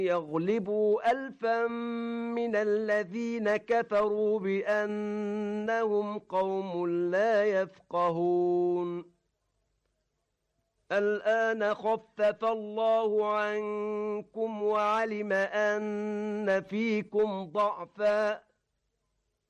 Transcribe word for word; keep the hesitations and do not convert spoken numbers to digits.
يغلبوا ألفا من الذين كفروا بأنهم قوم لا يفقهون الآن خفف الله عنكم وعلم أن فيكم ضعفا